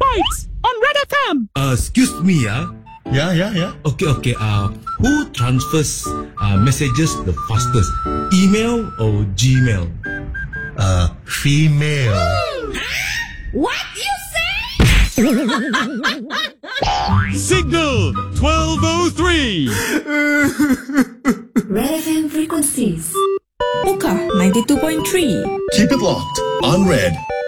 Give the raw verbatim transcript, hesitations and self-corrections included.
Bites on Red F M. Uh, excuse me, ah. Yeah, yeah, yeah. Okay, okay. Uh, who transfers uh, messages the fastest? Email or Gmail? Uh, female. What you say? Signal twelve oh three. Red F M frequencies. Uka ninety-two point three. Keep it locked on Red.